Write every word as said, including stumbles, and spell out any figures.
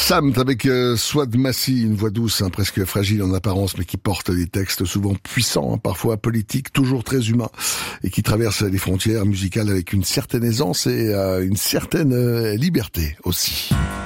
Sam avec euh, Swad Massi, une voix douce, hein, presque fragile en apparence, mais qui porte des textes souvent puissants, hein, parfois politiques, toujours très humains, et qui traverse les frontières musicales avec une certaine aisance et euh, une certaine euh, liberté aussi.